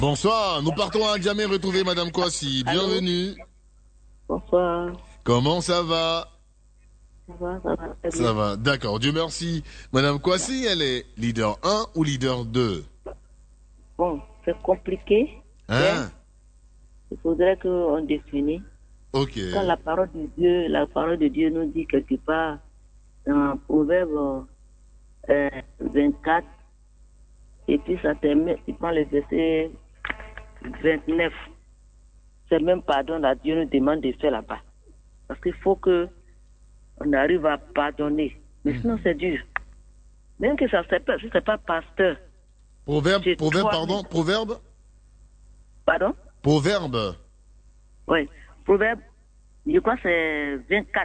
Bonsoir, nous partons à Djamé retrouver Madame Kouassi. Bienvenue. Bonsoir. Comment ça va? Ça va, ça va. Très bien. Ça va, d'accord, Dieu merci. Madame Kouassi, elle est leader 1 ou leader 2? Bon, c'est compliqué. Hein? Il faudrait qu'on définisse. Ok. Quand la parole de Dieu nous dit quelque part dans Proverbe 24, et puis ça termine, tu prends le verset 29. C'est même pardon là, Dieu nous demande de faire là-bas. Parce qu'il faut que on arrive à pardonner. Mais sinon c'est dur. Même que ça si c'est pas pasteur. Proverbe, pardon, proverbe? Pardon? Proverbe. Oui. Proverbe, je crois que c'est 24.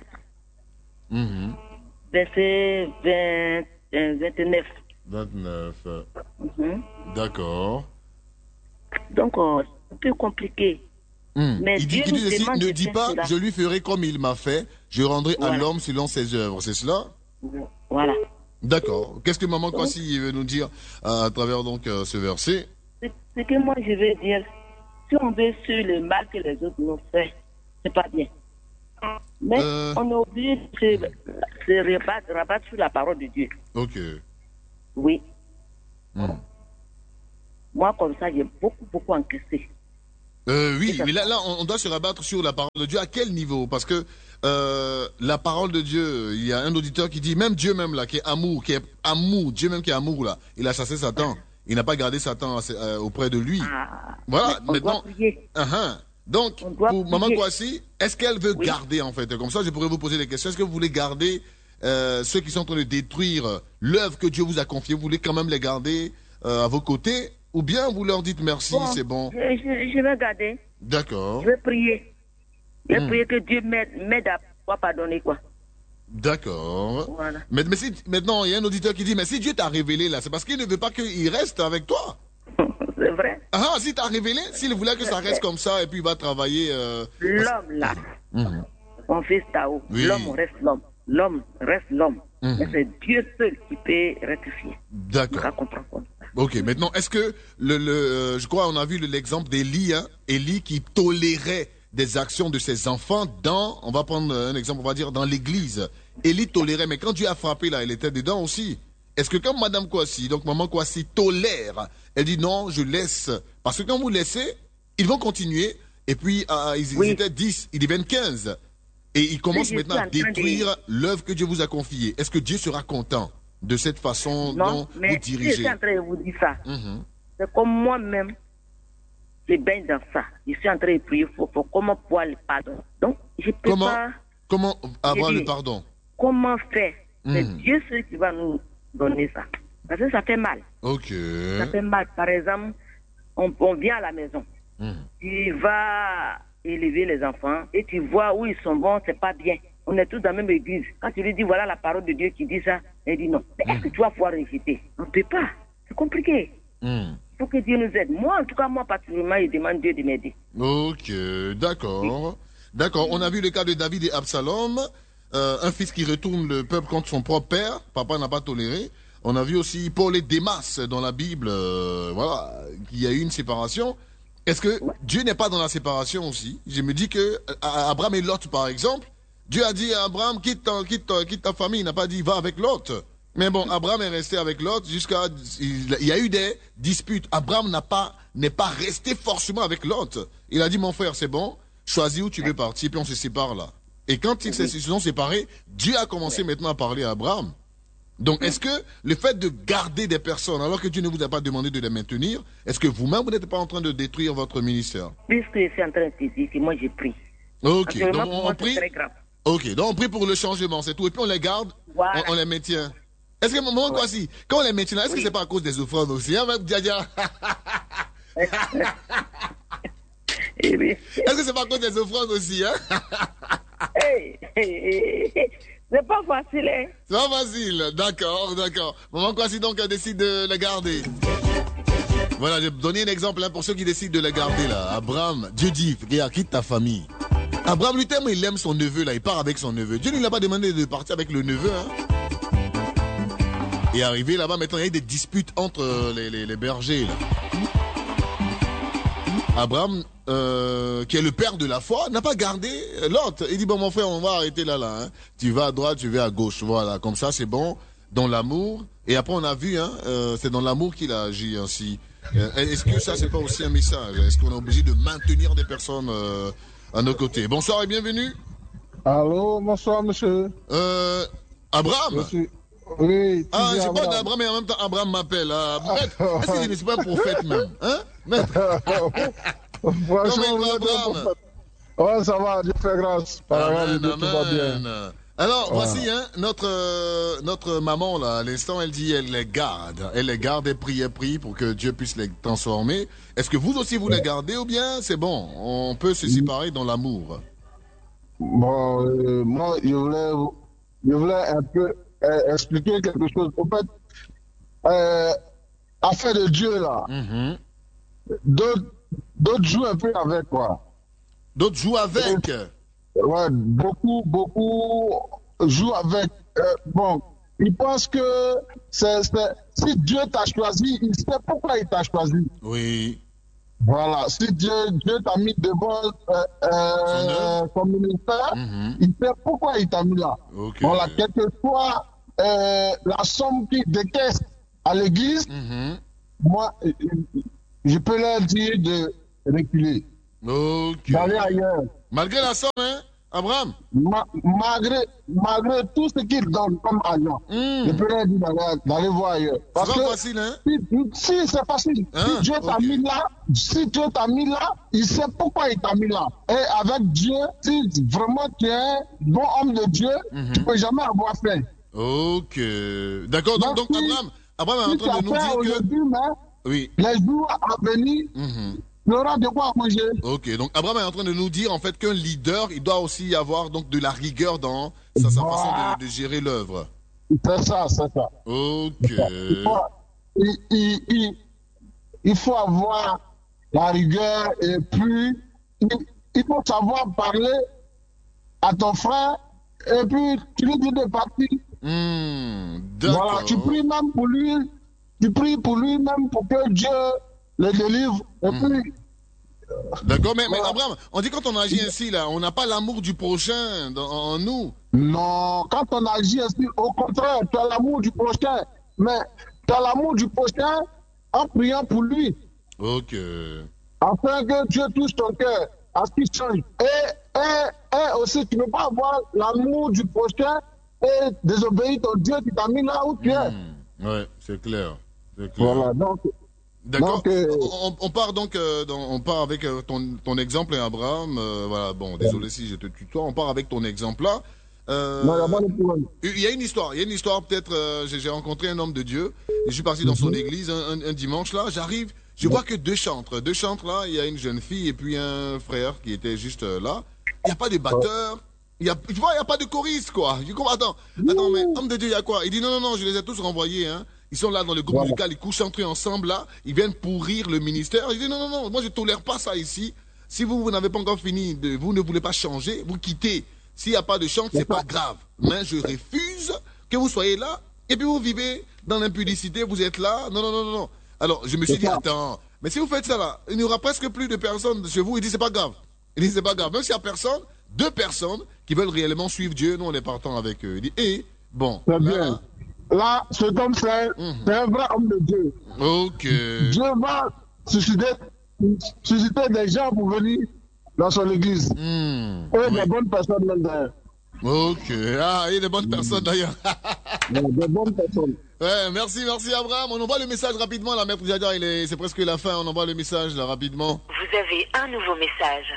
Verset 29. 29. Mhm. D'accord. Donc, c'est un peu compliqué. Mais Il dit Dieu nous ceci, demande ne de dis faire pas, cela. je lui ferai comme il m'a fait, je rendrai à Voilà. l'homme selon ses œuvres, c'est cela? Voilà. D'accord. Qu'est-ce que Maman Kouassi veut nous dire à travers donc ce verset? Ce que moi je veux dire, si on veut sur le mal que les autres nous font, c'est pas bien. Mais on est obligé de se rabattre sur la parole de Dieu. Ok. Oui. Moi, comme ça, j'ai beaucoup encaissé. Oui, mais là, on doit se rabattre sur la parole de Dieu. À quel niveau? Parce que la parole de Dieu, il y a un auditeur qui dit, même Dieu même là, qui est amour, Dieu même qui est amour là, il a chassé Satan. Il n'a pas gardé Satan auprès de lui. Voilà, on maintenant. doit prier. Donc, pour Maman Kouassi, est-ce qu'elle veut garder en fait? Comme ça, je pourrais vous poser des questions. Est-ce que vous voulez garder ceux qui sont en train de détruire l'œuvre que Dieu vous a confiée? Vous voulez quand même les garder à vos côtés? Ou bien vous leur dites merci, c'est bon? Je vais garder. D'accord. Je vais prier. Je vais prier que Dieu m'aide à pouvoir pardonner, quoi. D'accord. Voilà. Mais si, maintenant, il y a un auditeur qui dit, mais si Dieu t'a révélé là, c'est parce qu'il ne veut pas qu'il reste avec toi. C'est vrai. Si t'as révélé, s'il voulait que ça reste comme ça et puis il va travailler... L'homme là, mon fils Tao, Oui. l'homme reste l'homme. L'homme reste l'homme. Mais c'est Dieu seul qui peut rectifier. D'accord. Ça comprend quoi. Ok, maintenant, est-ce que, je crois on a vu l'exemple d'Élie, hein, Élie qui tolérait des actions de ses enfants on va prendre un exemple, on va dire dans l'église. Élie tolérait, mais quand Dieu a frappé là, elle était dedans aussi. Est-ce que quand Madame Kouassi, donc Maman Kouassi tolère, elle dit non, je laisse, parce que quand vous laissez, ils vont continuer, et puis ils étaient 10, ils deviennent 15, et ils commencent maintenant à détruire l'œuvre que Dieu vous a confiée. Est-ce que Dieu sera content de cette façon dont vous dirigez? Je suis en train de vous dire ça. C'est comme moi-même, je baigne dans ça. Je suis en train de prier pour comment pouvoir le pardon. Donc, je peux pas... Comment avoir le pardon? Comment faire? C'est Dieu seul qui va nous donner ça. Parce que ça fait mal. Ok. Ça fait mal. Par exemple, on vient à la maison. Tu vas élever les enfants et tu vois où ils sont bons, c'est pas bien. On est tous dans la même église. Quand tu lui dis, voilà la parole de Dieu qui dit ça, elle dit non. Mais est-ce que tu vas pouvoir rejeter? On ne peut pas. C'est compliqué. Il faut que Dieu nous aide. Moi, en tout cas, moi, particulièrement, je demande Dieu de m'aider. Ok, d'accord. Oui. D'accord. On a vu le cas de David et Absalom. Un fils qui retourne le peuple contre son propre père. Papa n'a pas toléré. On a vu aussi Paul et Démas dans la Bible. Voilà, qu'il y a eu une séparation. Est-ce que Dieu n'est pas dans la séparation aussi? Je me dis que Abraham et Lot, par exemple, Dieu a dit à Abraham, quitte ta famille. Il n'a pas dit, va avec Lot. Mais bon, Abraham est resté avec Lot jusqu'à... Il y a eu des disputes. Abraham n'est pas resté forcément avec Lot. Il a dit, mon frère, c'est bon, choisis où tu veux partir, puis on se sépare là. Et quand ils se sont séparés, Dieu a commencé maintenant à parler à Abraham. Donc, est-ce que le fait de garder des personnes, alors que Dieu ne vous a pas demandé de les maintenir, est-ce que vous-même, vous n'êtes pas en train de détruire votre ministère? Puisque je suis en train de te dire que moi, j'ai pris. Ok, donc on prie. Ok, donc on prie pour le changement, c'est tout. Et puis on les garde, voilà. on les maintient. Est-ce que, Maman Kouassi, quand on les maintient, est-ce que c'est pas à cause des offrandes aussi, hein, même Djadia? Est-ce que c'est pas à cause des offrandes aussi, hein? C'est pas facile, hein? C'est pas facile, d'accord. Maman Kouassi donc décide de les garder. Voilà, je vais donner un exemple hein, pour ceux qui décident de les garder là. Abraham, Dieu dit, regarde, quitte ta famille. Abraham, lui, tellement il aime son neveu là, il part avec son neveu. Dieu ne lui a pas demandé de partir avec le neveu, hein. Et arrivé là-bas, maintenant, il y a eu des disputes entre les bergers là. Abraham, qui est le père de la foi, n'a pas gardé l'autre. Il dit, bon, mon frère, on va arrêter là. Hein. Tu vas à droite, tu vas à gauche. Voilà, comme ça, c'est bon. Dans l'amour. Et après, on a vu, hein, c'est dans l'amour qu'il a agi ainsi. Est-ce que ça, c'est pas aussi un message? Est-ce qu'on est obligé de maintenir des personnes à nos côtés? Bonsoir et bienvenue. Allô, bonsoir, monsieur. Abraham? Oui. Ah, j'ai pas d'Abraham, mais en même temps, Abraham m'appelle. Maître, est-ce qu'il n'est pas un prophète même? Hein? Maître? Franchement, Abraham. Ouais, ça va, Dieu fait grâce. Par la grâce de Dieu, tout va bien. Alors, voici, hein, notre maman, là, à l'instant, elle dit, elle les garde. Elle les garde et prie pour que Dieu puisse les transformer. Est-ce que vous aussi, vous les gardez ou bien c'est bon? On peut se séparer dans l'amour. Bon, moi, je voulais un peu expliquer quelque chose. En fait, affaire de Dieu, là, d'autres jouent un peu avec, quoi. D'autres jouent avec? Ouais, beaucoup jouent avec. Bon, ils pensent que si Dieu t'a choisi, il sait pourquoi il t'a choisi. Oui. Voilà, si Dieu t'a mis devant son ministère, il sait pourquoi il t'a mis là. Okay. Voilà, quelquefois la somme qu'il décaisse à l'église, moi, je peux leur dire de reculer. Okay. D'aller ailleurs. Malgré la somme, hein, Abraham? Malgré tout ce qu'il donne comme argent, je peux leur dire d'aller voir ailleurs. C'est pas facile, hein? Si, c'est facile. Hein? Si Dieu t'a mis là, il sait pourquoi il t'a mis là. Et avec Dieu, si vraiment tu es un bon homme de Dieu, tu ne peux jamais avoir faim. Ok. D'accord, donc Abraham est en train de nous dire que... Oui. Les jours à venir, il y aura de quoi manger. Ok, donc Abraham est en train de nous dire en fait qu'un leader, il doit aussi avoir donc de la rigueur dans sa façon de gérer l'œuvre. C'est ça. Ok. Il faut avoir la rigueur et puis il faut savoir parler à ton frère et puis tu lui dis de partir. Voilà, tu pries même pour lui. Tu pries pour lui même pour que Dieu le délivre. Et puis, d'accord, mais Abraham, on dit quand on agit ainsi, là, on n'a pas l'amour du prochain en nous. Non, quand on agit ainsi, au contraire, tu as l'amour du prochain. Mais tu as l'amour du prochain en priant pour lui. Ok. Afin que Dieu touche ton cœur, à ce qu'il change. Et aussi, tu ne peux pas avoir l'amour du prochain et désobéir ton Dieu qui t'a mis là où tu es. Ouais, c'est clair. Voilà, donc... D'accord. On part donc, on part avec ton exemple, Abraham. Voilà, bon, désolé si je te tutoie. On part avec ton exemple là. Il y a une histoire. Peut-être. J'ai rencontré un homme de Dieu. Je suis parti dans son église un dimanche là. J'arrive, je vois que deux chantres là. Il y a une jeune fille et puis un frère qui était juste là. Il n'y a pas de batteur. Tu vois, il n'y a pas de choriste quoi. Je comprends. Attends, mais homme de Dieu, il y a quoi? Il dit non, je les ai tous renvoyés. Hein. Ils sont là dans le groupe musical, ils couchent entre eux ensemble là, ils viennent pourrir le ministère. Je dis non, moi je tolère pas ça ici. Si vous n'avez pas encore fini, vous ne voulez pas changer, vous quittez. S'il n'y a pas de chant, c'est pas grave. Mais je refuse que vous soyez là et puis vous vivez dans l'impudicité, vous êtes là. Non. Alors je me suis dit, attends, mais si vous faites ça là, il n'y aura presque plus de personnes chez vous. Il dit c'est pas grave. Même s'il n'y a personne, deux personnes qui veulent réellement suivre Dieu, nous on est partant avec eux. Il dit, bon. Là, cet homme, c'est un vrai homme de Dieu. Ok. Dieu va susciter des gens pour venir dans son église. Et des bonnes personnes même d'ailleurs. Ok. Ah, il y a des bonnes personnes d'ailleurs. Des bonnes personnes. Ouais, merci Abraham. On envoie le message rapidement. La maître Diadia, c'est presque la fin. On envoie le message là rapidement. Vous avez un nouveau message.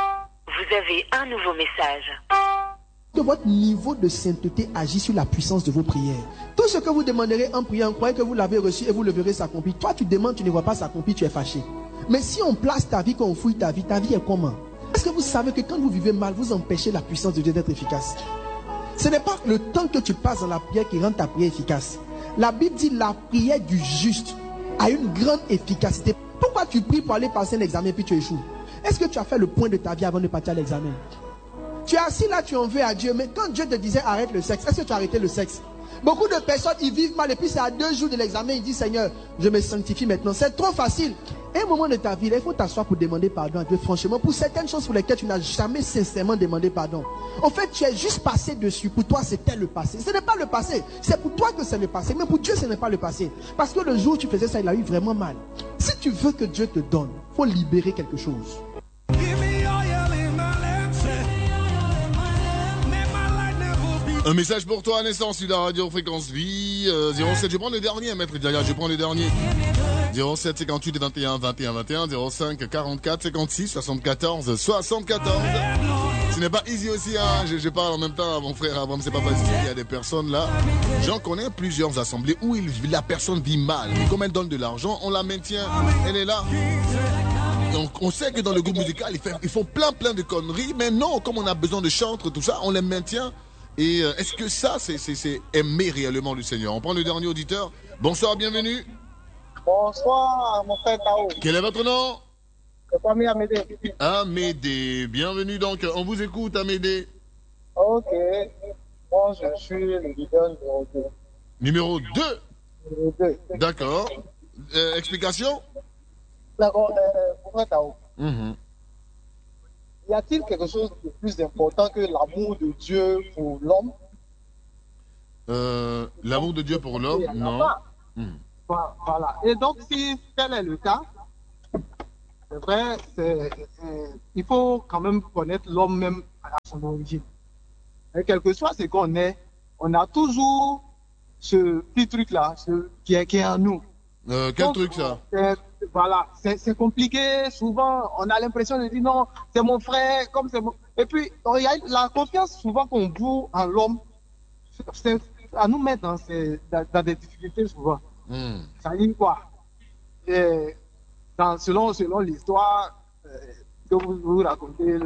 Que votre niveau de sainteté agit sur la puissance de vos prières. Tout ce que vous demanderez en priant, croyez que vous l'avez reçu et vous le verrez s'accomplir. Toi, tu demandes, tu ne vois pas s'accomplir, tu es fâché. Mais si on place ta vie, qu'on fouille ta vie est comment? Est-ce que vous savez que quand vous vivez mal, vous empêchez la puissance de Dieu d'être efficace? Ce n'est pas le temps que tu passes dans la prière qui rend ta prière efficace. La Bible dit la prière du juste a une grande efficacité. Pourquoi tu pries pour aller passer un examen et puis tu échoues? Est-ce que tu as fait le point de ta vie avant de partir à l'examen? Tu es assis là, tu en veux à Dieu, mais quand Dieu te disait arrête le sexe, est-ce que tu as arrêté le sexe? Beaucoup de personnes, ils vivent mal et puis c'est à 2 jours de l'examen, ils disent Seigneur, je me sanctifie maintenant. C'est trop facile. À un moment de ta vie, là, il faut t'asseoir pour demander pardon à Dieu, franchement, pour certaines choses pour lesquelles tu n'as jamais sincèrement demandé pardon. En fait, tu es juste passé dessus. Pour toi, c'était le passé. Ce n'est pas le passé. C'est pour toi que c'est le passé. Mais pour Dieu, ce n'est pas le passé. Parce que le jour où tu faisais ça, il a eu vraiment mal. Si tu veux que Dieu te donne, il faut libérer quelque chose. Un message pour toi à naissance sur la radio Fréquence Vie. 07, je prends le dernier, maître Diaya, je prends le dernier. 07 58 21 21 21 05 44 56 74 74. Ce n'est pas easy aussi, hein. Je parle en même temps à mon frère Abraham, c'est pas facile. Il y a des personnes là. J'en connais plusieurs assemblées où la personne vit mal. Et comme elle donne de l'argent, on la maintient. Elle est là. Donc on sait que dans le groupe musical, ils font plein de conneries. Mais non, comme on a besoin de chantres, tout ça, on les maintient. Et est-ce que ça, c'est aimer réellement le Seigneur? On prend le dernier auditeur. Bonsoir, bienvenue. Bonsoir, mon frère Tao. Quel est votre nom? C'est famille Amédée. Amédée, bienvenue donc. On vous écoute, Amédée. Ok. Moi, je suis le leader numéro 2. Numéro 2? Numéro 2. D'accord. Explication? D'accord, mon frère Tao. Y a-t-il quelque chose de plus important que l'amour de Dieu pour l'homme? L'amour de Dieu pour l'homme? Non. Voilà. Et donc, si tel est le cas, c'est vrai, il faut quand même connaître l'homme même à son origine. Et quel que soit ce qu'on est, on a toujours ce petit truc-là qui est en nous. Quel donc, truc ça? Voilà, c'est compliqué. Souvent, on a l'impression de dire non, c'est mon frère, comme c'est mon... Et puis, il y a la confiance souvent qu'on voue en l'homme, c'est à nous mettre dans des difficultés souvent. Ça dit quoi? Et selon l'histoire que vous racontez,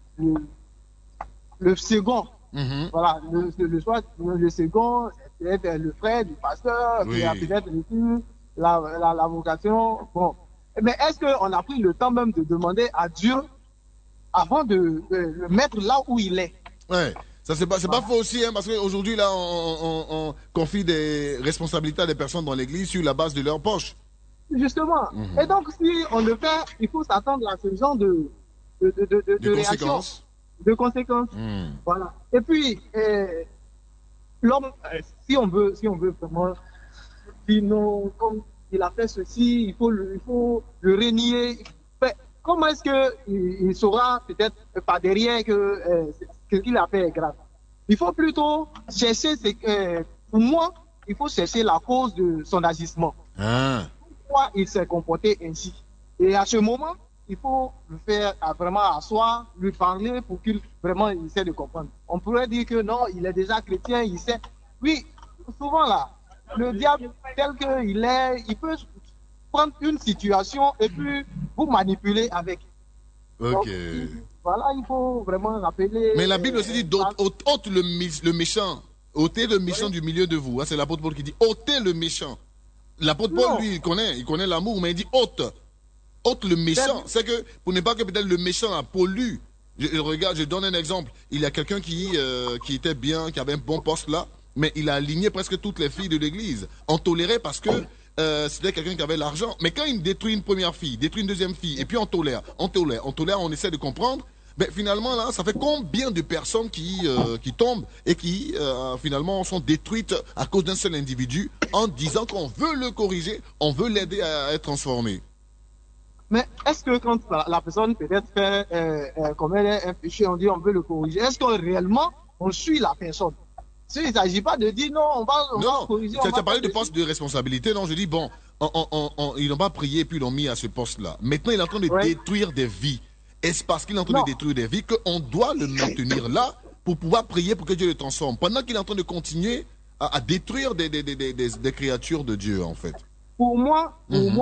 le second, voilà, le second, c'est le frère du pasteur qui a peut-être reçu la vocation. Bon. Mais est-ce qu'on a pris le temps même de demander à Dieu avant de le mettre là où il est? Ouais. Ça, c'est pas faux aussi, hein, parce qu'aujourd'hui, là, on confie des responsabilités à des personnes dans l'église sur la base de leur poche. Justement. Et donc, si on le fait, il faut s'attendre à ce genre de réaction, de conséquences. Voilà. Et puis, l'homme, si on veut vraiment dire non, comme il a fait ceci, il faut le renier. Comment est-ce qu'il saura peut-être par derrière que ce qu'il a fait est grave? Il faut plutôt chercher, pour moi, il faut chercher la cause de son agissement. Pourquoi il s'est comporté ainsi? Et à ce moment, il faut le faire vraiment asseoir, lui parler pour qu'il vraiment il essaie de comprendre. On pourrait dire que non, il est déjà chrétien, il sait. Oui, souvent là, le diable tel qu'il est, il peut prendre une situation et puis vous manipuler avec. Ok. Donc, voilà, il faut vraiment rappeler. Mais la Bible aussi dit ôte le méchant. Ôtez le méchant du milieu de vous. Hein, c'est l'apôtre Paul qui dit ôtez le méchant. L'apôtre Paul, lui, il connaît l'amour, mais il dit ôte le méchant. C'est que pour ne pas que peut-être le méchant a pollué. Regarde, je donne un exemple. Il y a quelqu'un qui était bien, qui avait un bon poste là, mais il a aligné presque toutes les filles de l'église. On tolérait parce que c'était quelqu'un qui avait l'argent. Mais quand il détruit une première fille, détruit une deuxième fille, et puis on tolère, on essaie de comprendre, ben finalement là, ça fait combien de personnes qui tombent et qui finalement sont détruites à cause d'un seul individu en disant qu'on veut le corriger, on veut l'aider à être transformé. Mais est-ce que quand la personne peut-être fait commet un péché, on dit on veut le corriger, est-ce que réellement on suit la personne? Il ne s'agit pas de dire non, on va corriger. Tu as parlé de poste de responsabilité, non? Je dis bon, ils n'ont pas prié et puis ils l'ont mis à ce poste-là. Maintenant, il est en train de détruire des vies. Est-ce parce qu'il est en train de détruire des vies qu'on doit le maintenir là pour pouvoir prier pour que Dieu le transforme? Pendant qu'il est en train de continuer à détruire des créatures de Dieu, en fait. Pour moi,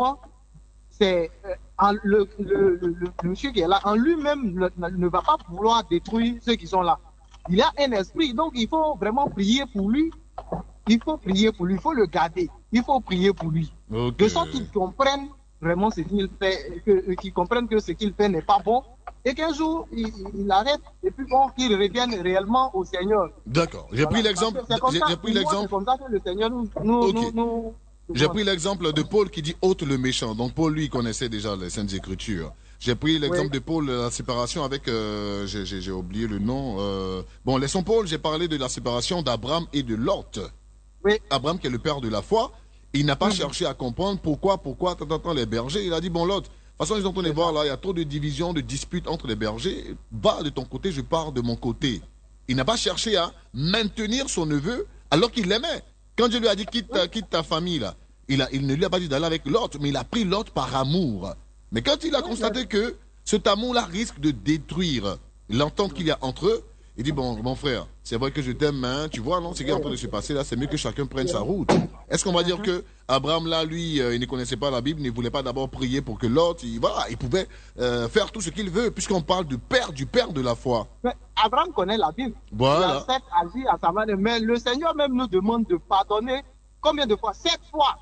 c'est le monsieur qui est là, en lui-même ne va pas vouloir détruire ceux qui sont là. Il a un esprit, donc il faut vraiment prier pour lui. Il faut prier pour lui, il faut le garder. Il faut prier pour lui. De sorte qu'il comprenne vraiment ce qu'il fait, qu'il comprenne que ce qu'il fait n'est pas bon. Et qu'un jour, il arrête et puis bon, qu'il revienne réellement au Seigneur. D'accord. J'ai pris l'exemple. C'est comme ça que le Seigneur nous J'ai pris l'exemple de Paul qui dit ôte le méchant. Donc Paul, lui, connaissait déjà les Saintes Écritures. J'ai pris l'exemple de Paul, la séparation avec, j'ai oublié le nom. Bon, laissons Paul, j'ai parlé de la séparation d'Abraham et de Lot. Oui. Abraham qui est le père de la foi, il n'a pas cherché à comprendre pourquoi, les bergers. Il a dit, bon Lot, de toute façon, ils ont entendu voir là, il y a trop de divisions, de disputes entre les bergers. Bas de ton côté, je pars de mon côté. Il n'a pas cherché à maintenir son neveu alors qu'il l'aimait. Quand Dieu lui a dit quitte ta famille là, il ne lui a pas dit d'aller avec l'autre, mais il a pris l'autre par amour. Mais quand il a constaté que cet amour-là risque de détruire l'entente qu'il y a entre eux, il dit bon mon frère, c'est vrai que je t'aime, hein, tu vois, non, ce qui est en train de se passer là, c'est mieux que chacun prenne sa route. Est-ce qu'on va dire que Abraham là, lui, il ne connaissait pas la Bible, il ne voulait pas d'abord prier pour que l'autre, il pouvait faire tout ce qu'il veut, puisqu'on parle du père de la foi. Mais Abraham connaît la Bible. Voilà. Il a 7 agi à sa manière, mais le Seigneur même nous demande de pardonner combien de fois? 7 fois.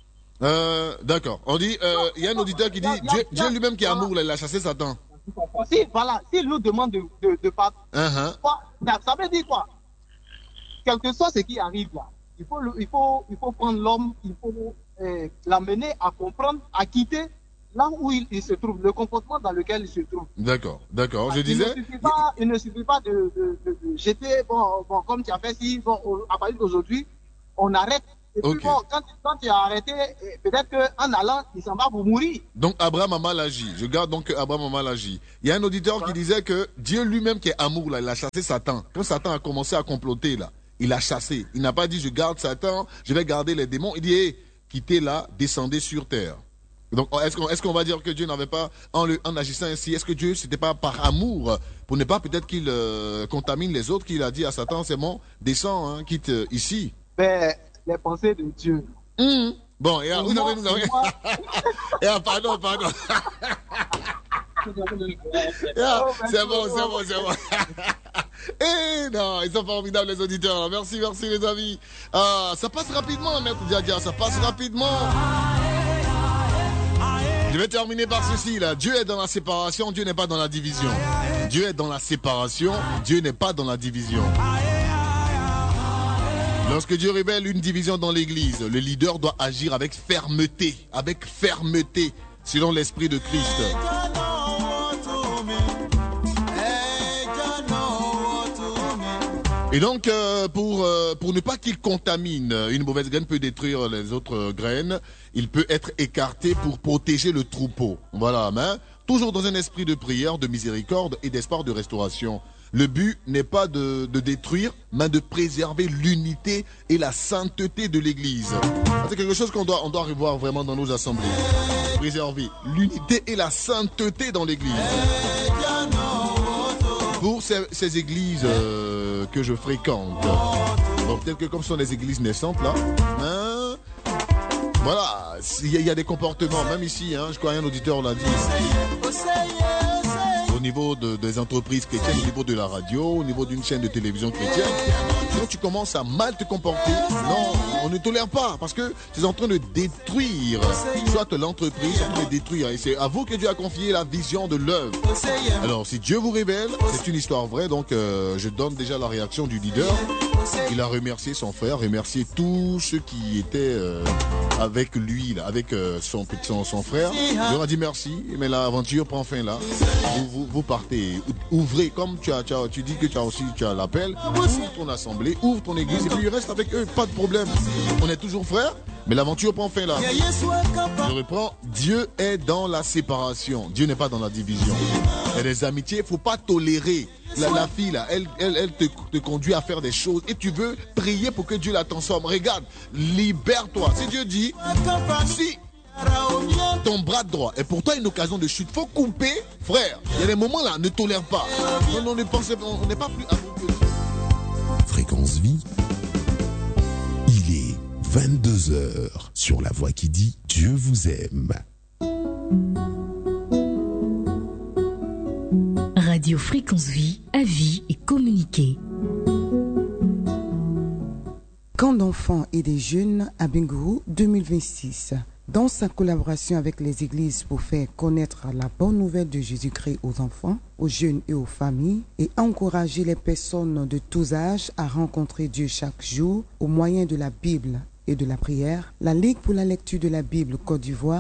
D'accord. On dit, il y a un auditeur qui dit, Dieu lui-même qui est amour, là, il a chassé Satan. Si, voilà, s'il nous demande de pardonner, ça veut dire quoi? Quel que soit ce qui arrive là, il faut prendre l'homme, il faut l'amener à comprendre, à quitter là où il se trouve, le comportement dans lequel il se trouve. D'accord, je disais. Il ne suffit pas de jeter, bon, comme tu as fait, si, bon, à partir d'aujourd'hui, on arrête. Et puis bon, quand tu as arrêté, peut-être qu'en allant, il s'en va pour mourir. Donc Abraham a mal agi. Je garde donc Abraham a mal agi. Il y a un auditeur qui disait que Dieu lui-même qui est amour, là, il a chassé Satan. Quand Satan a commencé à comploter, là, il a chassé. Il n'a pas dit je garde Satan, je vais garder les démons. Il dit hey, quittez là, descendez sur terre. Donc est-ce qu'on va dire que Dieu n'avait pas, en agissant ainsi, est-ce que Dieu, c'était pas par amour, pour ne pas peut-être qu'il contamine les autres, qu'il a dit à Satan, c'est bon, descends, hein, quitte ici. Ben, les pensées de Dieu. Bon, et vous avez... pardon. C'est bon. Eh non, ils sont formidables les auditeurs. Là. Merci les amis. Ça passe rapidement, Maître Diadia, ça passe rapidement. Je vais terminer par ceci là. Dieu est dans la séparation, Dieu n'est pas dans la division. Dieu est dans la séparation, Dieu n'est pas dans la division. Lorsque Dieu révèle une division dans l'église, le leader doit agir avec fermeté, selon l'esprit de Christ. Et donc, pour ne pas qu'il contamine, une mauvaise graine peut détruire les autres graines, il peut être écarté pour protéger le troupeau. Voilà, hein? Toujours dans un esprit de prière, de miséricorde et d'espoir de restauration. Le but n'est pas de détruire, mais de préserver l'unité et la sainteté de l'Église. C'est quelque chose qu'on doit revoir vraiment dans nos assemblées. Préserver l'unité et la sainteté dans l'Église. Pour ces églises que je fréquente, donc peut-être que comme ce sont des églises naissantes là, hein, voilà, il y a des comportements, même ici, hein, je crois un auditeur l'a dit. Au niveau des entreprises chrétiennes, au niveau de la radio, au niveau d'une chaîne de télévision chrétienne, quand tu commences à mal te comporter, non, on ne tolère pas, parce que tu es en train de détruire, soit l'entreprise, en train de détruire, et c'est à vous que Dieu a confié la vision de l'œuvre. Alors, si Dieu vous révèle, c'est une histoire vraie, donc je donne déjà la réaction du leader. Il a remercié son frère, remercié tous ceux qui étaient avec lui, là, avec son frère. Il leur a dit merci, mais l'aventure prend fin là. Vous partez, ouvrez, comme tu dis que tu as l'appel, ouvre ton assemblée, ouvre ton église, et puis reste avec eux, pas de problème. On est toujours frères, mais l'aventure prend fin là. Je reprends, Dieu est dans la séparation, Dieu n'est pas dans la division. Et les amitiés, il ne faut pas tolérer. La fille là, elle te conduit à faire des choses et tu veux prier pour que Dieu la transforme. Regarde, libère-toi. Si Dieu dit, si ton bras droit est pour toi une occasion de chute, faut couper, frère. Il y a des moments là, ne tolère pas. Non, ne pensez pas, on n'est pas plus amoureux que Dieu. Fréquence Vie, il est 22h sur la voix qui dit Dieu vous aime. Radio Fréquence Vie, avis et communiquer. Camp d'enfants et des jeunes à Bingourou 2026. Dans sa collaboration avec les églises pour faire connaître la bonne nouvelle de Jésus-Christ aux enfants, aux jeunes et aux familles, et encourager les personnes de tous âges à rencontrer Dieu chaque jour au moyen de la Bible et de la prière, la Ligue pour la lecture de la Bible Côte d'Ivoire,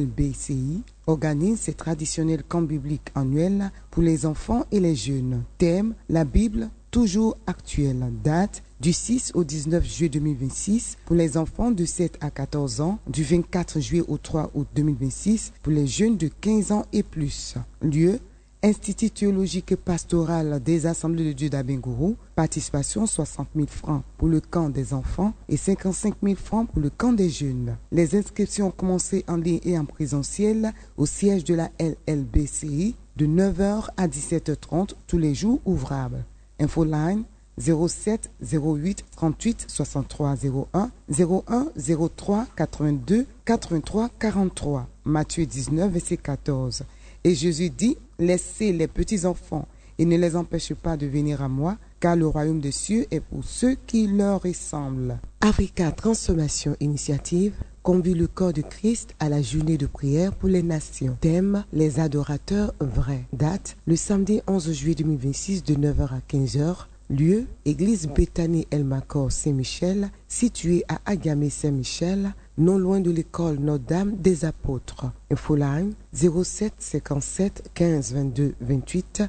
LLBCI, organise ses traditionnels camps bibliques annuels pour les enfants et les jeunes. Thème, la Bible toujours actuelle. Date, du 6 au 19 juillet 2026 pour les enfants de 7 à 14 ans, du 24 juillet au 3 août 2026 pour les jeunes de 15 ans et plus. Lieu, Institut théologique et pastoral des Assemblées de Dieu d'Abengourou, participation 60 000 francs pour le camp des enfants et 55 000 francs pour le camp des jeunes. Les inscriptions ont commencé en ligne et en présentiel au siège de la LLBCI de 9h à 17h30 tous les jours ouvrables. Infoline 07 08 38 63 01 01 03 82 83 43. Matthieu 19 verset 14. Et Jésus dit, laissez les petits enfants et ne les empêchez pas de venir à moi, car le royaume des cieux est pour ceux qui leur ressemblent. Africa Transformation Initiative convie le corps de Christ à la journée de prière pour les nations. Thème, les adorateurs vrais. Date, le samedi 11 juillet 2026 de 9h à 15h. Lieu, église Bethany El Makor Saint-Michel, située à Agamé Saint-Michel, non loin de l'école Notre-Dame des Apôtres. Infoline 07 57 15 22 28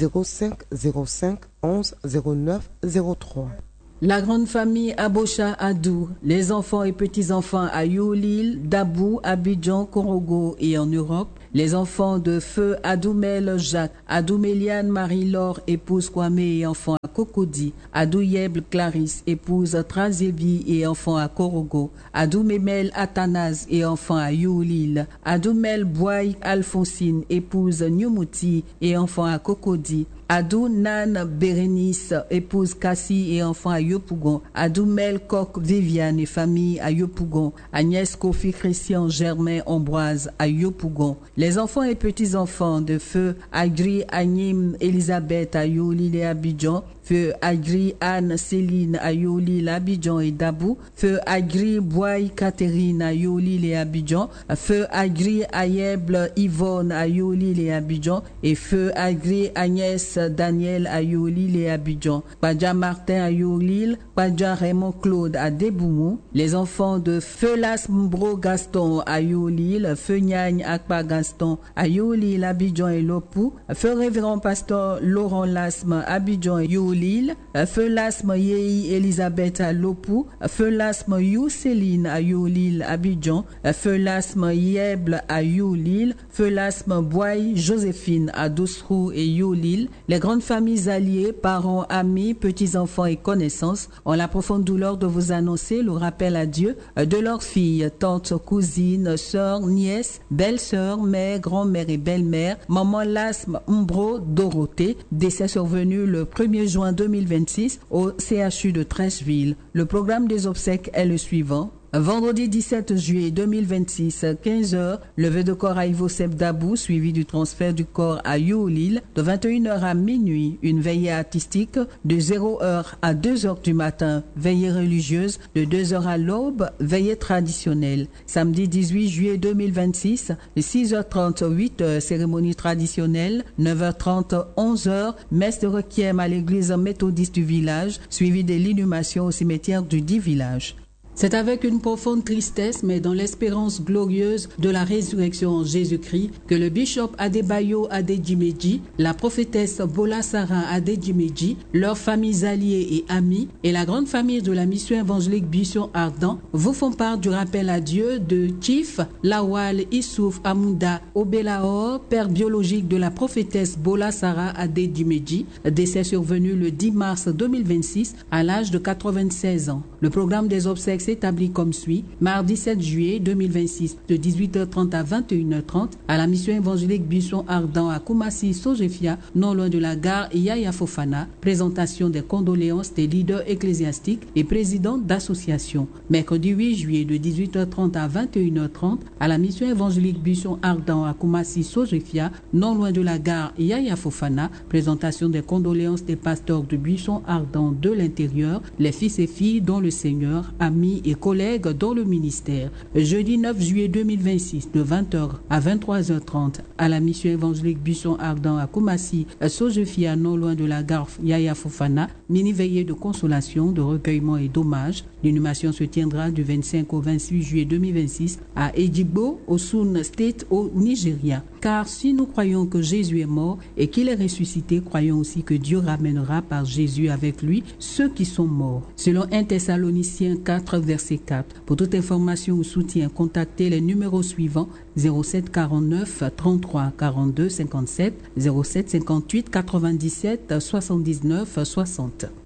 05 05 11 09 03. La grande famille Abocha Adou, les enfants et petits-enfants à Youlil, Dabou, Abidjan, Korogo et en Europe, les enfants de feu Adoumel Jacques, Adouméliane Marie-Laure, épouse Kwame et enfant à Cocody, Adouyeble Clarisse, épouse Trazévi et enfant à Korogo, Adoumémel Athanase et enfant à Youlil, Adoumel Boy Alphonsine, épouse Nyumouti et enfant à Cocody, Adou Nan Bérénice, épouse Cassie et enfant à Yopougon, Adou Mel Coq Viviane et famille à Yopougon, Agnès Kofi Christian Germain Ambroise à Yopougon, les enfants et petits-enfants de feu Agri Agnim Elisabeth à Youlil et Abidjan, feu Agri Anne Céline à Youlil, Abidjan et Dabou, feu Agri Boy Catherine à Youlil et Abidjan, feu Agri Ayeble Yvonne à Youlil et Abidjan et feu Agri Agnès Daniel à Youlil et Abidjan, Padja Martin à Youlil, Padja Raymond Claude à Deboumou, les enfants de feu Las Mbro Gaston à Youlil, feu Nyagne Akpa Gaston à Youlil, Abidjan et Lopou, feu Révérend Pasteur Laurent Lasme Abidjan et Youlil, feu Lasme Yei Elisabeth à Lopou, feu Lasme You Céline à Youlil, Abidjan, feu Lasme Yeble à Youlil, feu Lasme Boy Joséphine à Doussrou et Youlil, les grandes familles alliées, parents, amis, petits-enfants et connaissances ont la profonde douleur de vous annoncer le rappel à Dieu de leurs filles, tantes, cousines, sœurs, nièces, belles-sœurs, mères, grand-mères et belles-mères, maman Lasme Mbro Dorothée, décès survenu le 1er juin 2026 au CHU de Trècheville. Le programme des obsèques est le suivant. Vendredi 17 juillet 2026, 15h, levée de corps à Ivo-Sep Dabou, suivi du transfert du corps à Youlil, de 21h à minuit, une veillée artistique, de 0h à 2h du matin, veillée religieuse, de 2h à l'aube, veillée traditionnelle. Samedi 18 juillet 2026, 6h30, 8h, cérémonie traditionnelle, 9h30, 11h, messe de requiem à l'église méthodiste du village, suivi de l'inhumation au cimetière du dit village. C'est avec une profonde tristesse, mais dans l'espérance glorieuse de la résurrection en Jésus-Christ, que le bishop Adebayo Adedjimeji, la prophétesse Bola Sarah Adedjimeji, leurs familles alliées et amis, et la grande famille de la mission évangélique Buisson Ardent vous font part du rappel à Dieu de Chief Lawal Issouf Amounda Obelaor, père biologique de la prophétesse Bola Sarah Adedjimeji, décès survenu le 10 mars 2026 à l'âge de 96 ans. Le programme des obsèques s'établit comme suit. Mardi 7 juillet 2026 de 18h30 à 21h30 à la mission évangélique Buisson Ardent à Koumassi Sojefia, non loin de la gare Yaya Fofana. Présentation des condoléances des leaders ecclésiastiques et présidents d'associations. Mercredi 8 juillet de 18h30 à 21h30 à la mission évangélique Buisson Ardent à Koumassi Sojefia, non loin de la gare Yaya Fofana. Présentation des condoléances des pasteurs de Buisson Ardent de l'intérieur, les fils et filles dont le Seigneur a mis amis et collègues dans le ministère. Jeudi 9 juillet 2026, de 20h à 23h30, à la mission évangélique Buisson Ardent à Koumassi, Sojefia, non loin de la gare Yaya Fofana, mini-veillée de consolation, de recueillement et d'hommage. L'inhumation se tiendra du 25 au 28 juillet 2026 à Ejigbo, au Sun State, au Nigeria. Car si nous croyons que Jésus est mort et qu'il est ressuscité, croyons aussi que Dieu ramènera par Jésus avec lui ceux qui sont morts. Selon 1 Thessaloniciens 4, verset 4. Pour toute information ou soutien, contactez les numéros suivants: 07 49 33 42 57, 07 58 97 79 60.